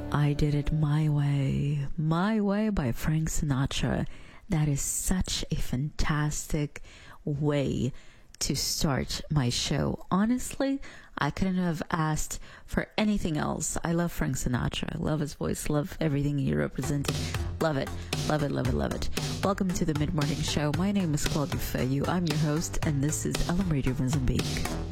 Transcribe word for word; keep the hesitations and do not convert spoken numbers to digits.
I Did It My Way. My Way by Frank Sinatra. That is such a fantastic way to start my show. Honestly, I couldn't have asked for anything else. I love Frank Sinatra. I love his voice. Love everything he represented. Love it. Love it, love it, love it. Welcome to the Mid-Morning Show. My name is Claudia Feyu. I'm your host, and this is L M Radio Mozambique.